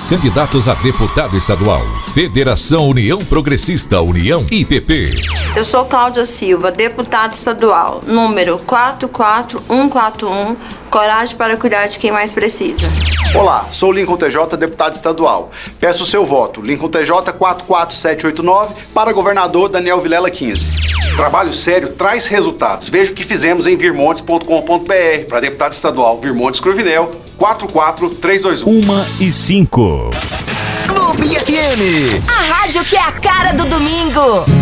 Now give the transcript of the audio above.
Candidatos a deputado estadual. Federação União Progressista, União IPP. Eu sou Cláudia Silva, deputada estadual, número 44141, coragem para cuidar de quem mais precisa. Olá, sou Lincoln TJ, deputado estadual. Peço o seu voto, Lincoln TJ 44789, para governador Daniel Vilela 15. Trabalho sério traz resultados. Veja o que fizemos em virmontes.com.br. Para deputado estadual, Virmontes Cruvinel, 44321. 1h05. Clube FM. A rádio que é a cara do domingo.